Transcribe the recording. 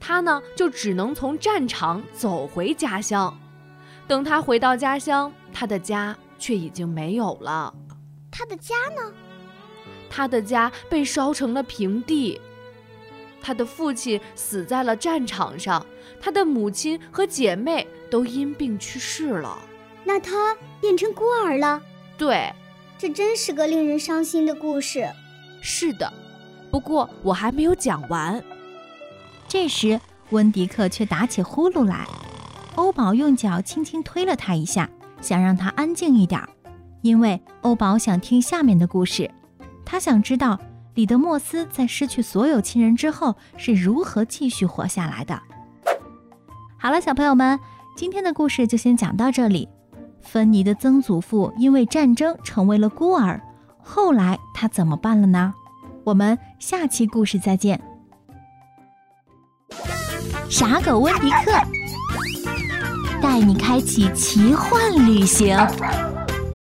他呢就只能从战场走回家乡。等他回到家乡，他的家却已经没有了。 他的家呢？ 他的家被烧成了平地。他的父亲死在了战场上，他的母亲和姐妹都因病去世了。 那他变成孤儿了？ 对， 这真是个令人伤心的故事。 是的，不过我还没有讲完。 这时温迪克却打起呼噜来，欧宝用脚轻轻推了他一下，想让他安静一点，因为欧宝想听下面的故事。他想知道里德莫斯在失去所有亲人之后是如何继续活下来的。好了，小朋友们，今天的故事就先讲到这里。芬妮的曾祖父因为战争成为了孤儿，后来他怎么办了呢？我们下期故事再见。傻狗温迪克带你开启奇幻旅行。